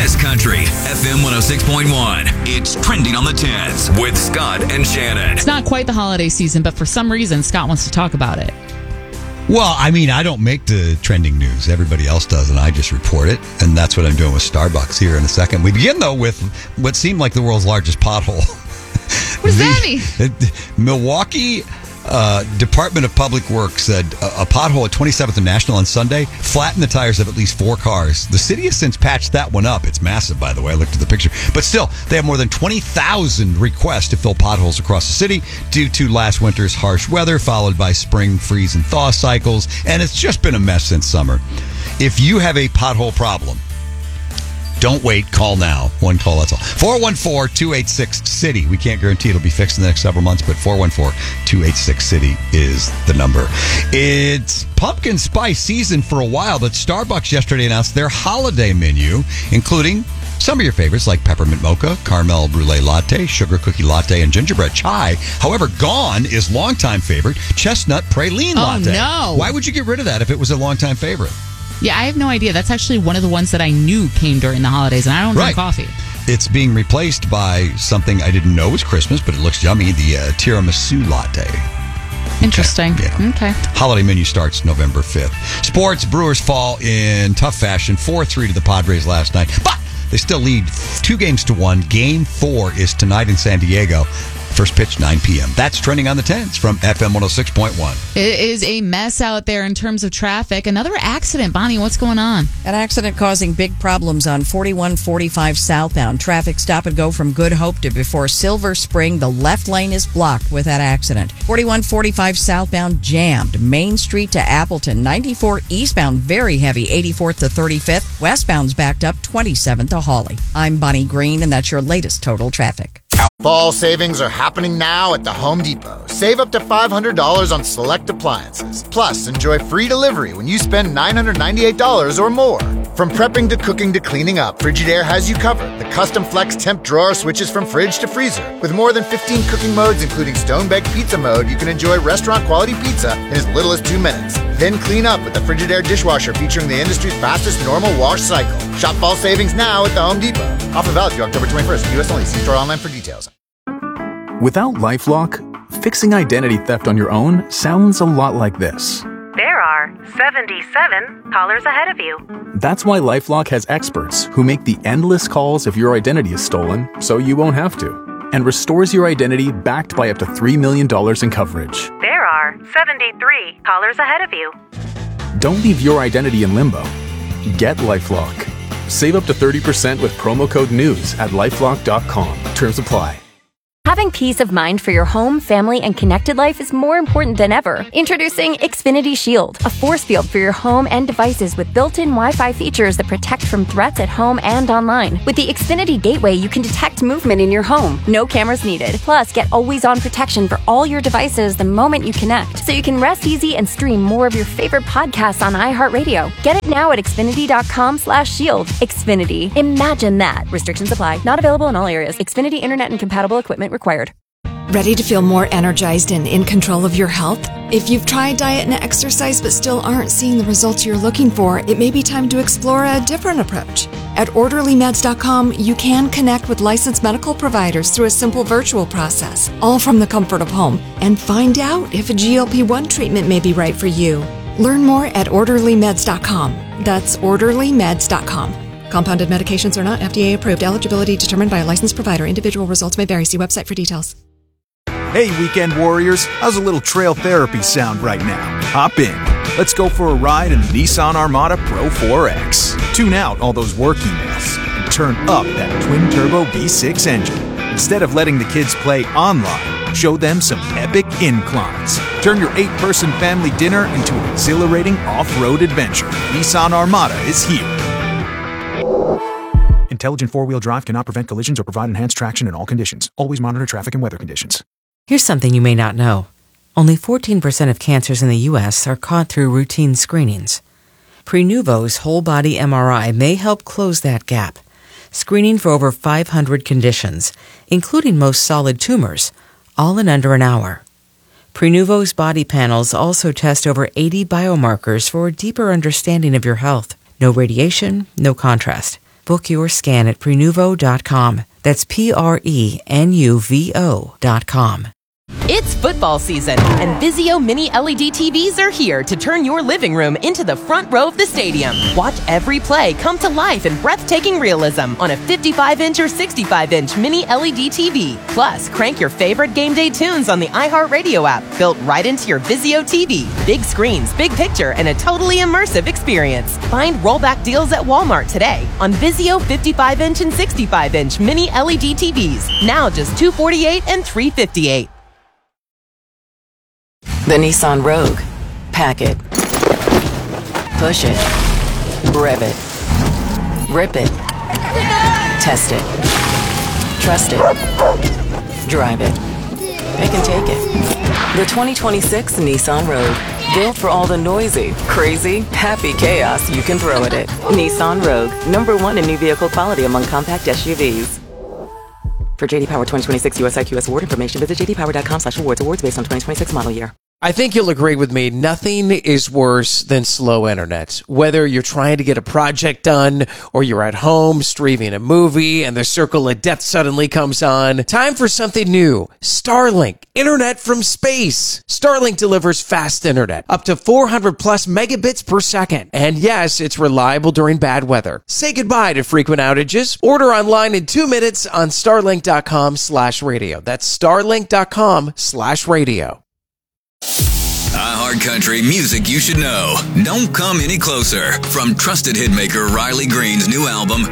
West Country, FM 106.1. It's Trending on the 10s with Scott and Shannon. It's not quite the holiday season, but for some reason, Scott wants to talk about it. Well, I mean, I don't make the trending news. Everybody else does, and I just report it. And that's what I'm doing with Starbucks here in a second. We begin, though, with what seemed like the world's largest pothole. What does that mean? Milwaukee Department of Public Works said a pothole at 27th and National on Sunday flattened the tires of at least 4 cars. The city has since patched that one up. It's massive, by the way. I looked at the picture. But still, they have more than 20,000 requests to fill potholes across the city due to last winter's harsh weather, followed by spring freeze and thaw cycles. And it's just been a mess since summer. If you have a pothole problem, don't wait. Call now. One call, that's all. 414-286-CITY. We can't guarantee it'll be fixed in the next several months, but 414-286-CITY is the number. It's pumpkin spice season for a while, but Starbucks yesterday announced their holiday menu, including some of your favorites like peppermint mocha, caramel brulee latte, sugar cookie latte, and gingerbread chai. However, gone is longtime favorite chestnut praline latte. Oh, no. Why would you get rid of that if it was a longtime favorite? Yeah, I have no idea. That's actually one of the ones that I knew came during the holidays, and I don't drink coffee. It's being replaced by something I didn't know was Christmas, but it looks yummy, the tiramisu latte. Interesting. Okay. Holiday menu starts November 5th. Sports, Brewers fall in tough fashion, 4-3 to the Padres last night. But they still lead 2-1. Game 4 is tonight in San Diego. First pitch, 9 p.m. That's Trending on the 10s from FM 106.1. It is a mess out there in terms of traffic. Another accident. Bonnie, what's going on? An accident causing big problems on 4145 southbound. Traffic stop and go from Good Hope to before Silver Spring. The left lane is blocked with that accident. 4145 southbound jammed. Main Street to Appleton. 94 eastbound very heavy. 84th to 35th. Westbound's backed up 27th to Hawley. I'm Bonnie Green, and that's your latest total traffic. Fall savings are happening now at the Home Depot. Save up to $500 on select appliances. Plus, enjoy free delivery when you spend $998 or more. From prepping to cooking to cleaning up, Frigidaire has you covered. The custom flex temp drawer switches from fridge to freezer. With more than 15 cooking modes, including stone-baked pizza mode, you can enjoy restaurant-quality pizza in as little as 2 minutes. Then clean up with the Frigidaire dishwasher featuring the industry's fastest normal wash cycle. Shop fall savings now at the Home Depot. Offer valid through October 21st. U.S. only. See store online for details. Without LifeLock, fixing identity theft on your own sounds a lot like this. There are 77 callers ahead of you. That's why LifeLock has experts who make the endless calls if your identity is stolen, so you won't have to, and restores your identity backed by up to $3 million in coverage. There are 73 callers ahead of you. Don't leave your identity in limbo. Get LifeLock. Save up to 30% with promo code NEWS at LifeLock.com. Terms apply. Having peace of mind for your home, family, and connected life is more important than ever. Introducing Xfinity Shield, a force field for your home and devices with built-in Wi-Fi features that protect from threats at home and online. With the Xfinity Gateway, you can detect movement in your home. No cameras needed. Plus, get always-on protection for all your devices the moment you connect, so you can rest easy and stream more of your favorite podcasts on iHeartRadio. Get it now at Xfinity.com/shield. Xfinity. Imagine that. Restrictions apply. Not available in all areas. Xfinity Internet and compatible equipment required. Ready to feel more energized and in control of your health? If you've tried diet and exercise but still aren't seeing the results you're looking for, it may be time to explore a different approach. At OrderlyMeds.com, you can connect with licensed medical providers through a simple virtual process, all from the comfort of home, and find out if a GLP-1 treatment may be right for you. Learn more at OrderlyMeds.com. That's OrderlyMeds.com. Compounded medications are not FDA approved. Eligibility determined by a licensed provider. Individual results may vary. See website for details. Hey, weekend warriors. How's a little trail therapy sound right now? Hop in. Let's go for a ride in the Nissan Armada Pro 4X. Tune out all those work emails and turn up that twin-turbo V6 engine. Instead of letting the kids play online, show them some epic inclines. Turn your 8-person family dinner into an exhilarating off-road adventure. Nissan Armada is here. Intelligent four-wheel drive cannot prevent collisions or provide enhanced traction in all conditions. Always monitor traffic and weather conditions. Here's something you may not know. Only 14% of cancers in the U.S. are caught through routine screenings. Prenuvo's whole-body MRI may help close that gap, screening for over 500 conditions, including most solid tumors, all in under an hour. Prenuvo's body panels also test over 80 biomarkers for a deeper understanding of your health. No radiation, no contrast. Book your scan at Prenuvo.com. That's Prenuvo.com. It's football season, and Vizio Mini LED TVs are here to turn your living room into the front row of the stadium. Watch every play come to life in breathtaking realism on a 55-inch or 65-inch Mini LED TV. Plus, crank your favorite game day tunes on the iHeartRadio app, built right into your Vizio TV. Big screens, big picture, and a totally immersive experience. Find rollback deals at Walmart today on Vizio 55-inch and 65-inch Mini LED TVs. Now just $248 and $358. The Nissan Rogue. Pack it. Push it. Rev it. Rip it. Test it. Trust it. Drive it. It can take it. The 2026 Nissan Rogue. Built for all the noisy, crazy, happy chaos you can throw at it. Nissan Rogue. #1 in new vehicle quality among compact SUVs. For JD Power 2026 US IQS award information, visit jdpower.com/awards. Awards based on 2026 model year. I think you'll agree with me. Nothing is worse than slow internet. Whether you're trying to get a project done or you're at home streaming a movie and the circle of death suddenly comes on. Time for something new. Starlink. Internet from space. Starlink delivers fast internet. Up to 400 plus megabits per second. And yes, it's reliable during bad weather. Say goodbye to frequent outages. Order online in 2 minutes on starlink.com/radio. That's starlink.com/radio. iHeartCountry music you should know. Don't come any closer. From trusted hitmaker Riley Green's new album,